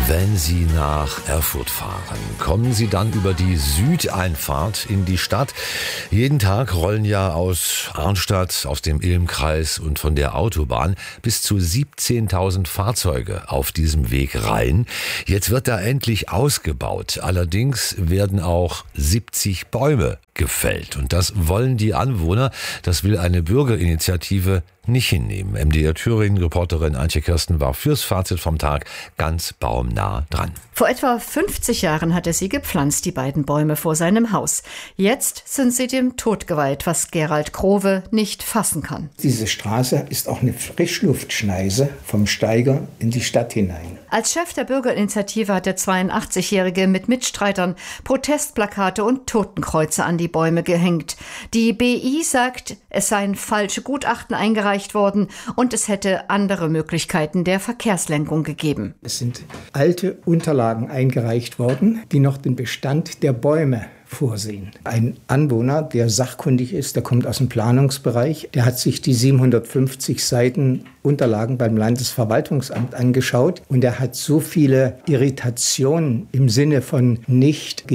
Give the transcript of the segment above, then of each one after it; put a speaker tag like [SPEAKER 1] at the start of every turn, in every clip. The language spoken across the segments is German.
[SPEAKER 1] Wenn Sie nach Erfurt fahren, kommen Sie dann über die Südeinfahrt in die Stadt. Jeden Tag rollen ja aus Arnstadt, aus dem Ilmkreis und von der Autobahn bis zu 17.000 Fahrzeuge auf diesem Weg rein. Jetzt wird da endlich ausgebaut. Allerdings werden auch 70 Bäume gefällt. Und das wollen die Anwohner, das will eine Bürgerinitiative nicht hinnehmen. MDR Thüringen-Reporterin Antje Kirsten war fürs Fazit vom Tag ganz baumnah dran.
[SPEAKER 2] Vor etwa 50 Jahren hat er sie gepflanzt, die beiden Bäume vor seinem Haus. Jetzt sind sie dem Tod geweiht, was Gerald Growe nicht fassen kann.
[SPEAKER 3] Diese Straße ist auch eine Frischluftschneise vom Steiger in die Stadt hinein.
[SPEAKER 2] Als Chef der Bürgerinitiative hat der 82-Jährige mit Mitstreitern Protestplakate und Totenkreuze an die Bäume gehängt. Die BI sagt, es seien falsche Gutachten eingereicht worden und es hätte andere Möglichkeiten der Verkehrslenkung gegeben.
[SPEAKER 3] Es sind alte Unterlagen eingereicht worden, die noch den Bestand der Bäume vorsehen. Ein Anwohner, der sachkundig ist, der kommt aus dem Planungsbereich, der hat sich die 750 Seiten Unterlagen beim Landesverwaltungsamt angeschaut und er hat so viele Irritationen im Sinne von nicht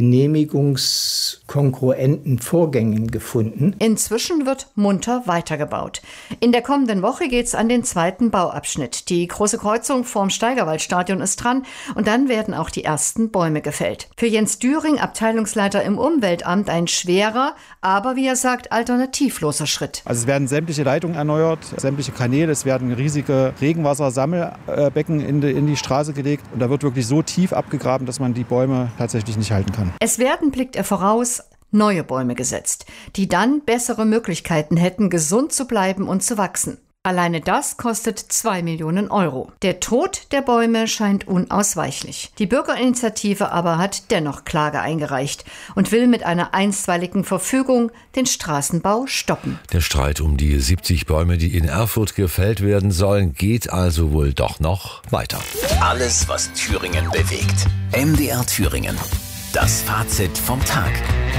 [SPEAKER 3] genehmigungskongruenten Vorgängen gefunden.
[SPEAKER 2] Inzwischen wird munter weitergebaut. In der kommenden Woche geht's an den zweiten Bauabschnitt. Die große Kreuzung vorm Steigerwaldstadion ist dran und dann werden auch die ersten Bäume gefällt. Für Jens Düring, Abteilungsleiter im Umweltamt, ein schwerer, aber wie er sagt, alternativloser Schritt.
[SPEAKER 4] Also es werden sämtliche Leitungen erneuert, sämtliche Kanäle, es werden riesige Regenwassersammelbecken in die Straße gelegt und da wird wirklich so tief abgegraben, dass man die Bäume tatsächlich nicht halten kann.
[SPEAKER 2] Es werden, blickt er voraus, neue Bäume gesetzt, die dann bessere Möglichkeiten hätten, gesund zu bleiben und zu wachsen. Alleine das kostet 2 Millionen Euro. Der Tod der Bäume scheint unausweichlich. Die Bürgerinitiative aber hat dennoch Klage eingereicht und will mit einer einstweiligen Verfügung den Straßenbau stoppen.
[SPEAKER 1] Der Streit um die 70 Bäume, die in Erfurt gefällt werden sollen, geht also wohl doch noch weiter.
[SPEAKER 5] Alles, was Thüringen bewegt. MDR Thüringen. Das Fazit vom Tag.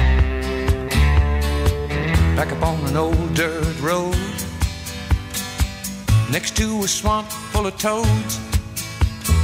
[SPEAKER 6] Back up on an old dirt road next to a swamp full of toads.